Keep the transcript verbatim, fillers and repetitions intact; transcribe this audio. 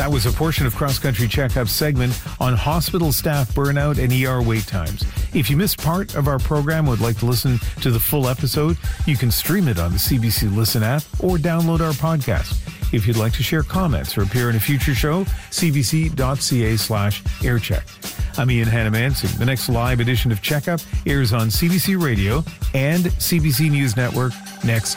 That was a portion of Cross Country Checkup's segment on hospital staff burnout and E R wait times. If you missed part of our program and would like to listen to the full episode, you can stream it on the C B C Listen app or download our podcast. If you'd like to share comments or appear in a future show, cbc.ca slash aircheck. I'm Ian Hannah-Mansing. The next live edition of Checkup airs on C B C Radio and C B C News Network next